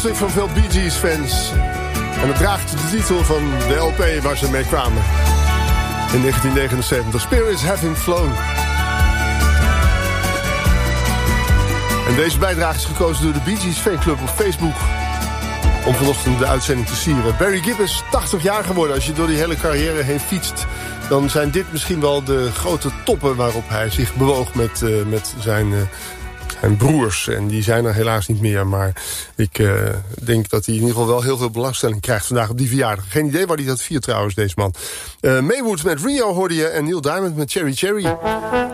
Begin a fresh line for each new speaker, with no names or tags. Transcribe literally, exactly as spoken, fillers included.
Van veel Bee Gees fans. En het draagt de titel van de L P waar ze mee kwamen. In negentien negenenzeventig. Spirits Having Flown. En deze bijdrage is gekozen door de Bee Gees fanclub op Facebook. Om vanochtend de uitzending te sieren. Barry Gibb is tachtig jaar geworden. Als je door die hele carrière heen fietst, dan zijn dit misschien wel de grote toppen waarop hij zich bewoog met, uh, met zijn... Uh, En broers, en die zijn er helaas niet meer. Maar ik uh, denk dat hij in ieder geval wel heel veel belangstelling krijgt vandaag op die verjaardag. Geen idee waar hij dat viert trouwens, deze man. Uh, Maywood met Rio hoorde je en Neil Diamond met Cherry Cherry.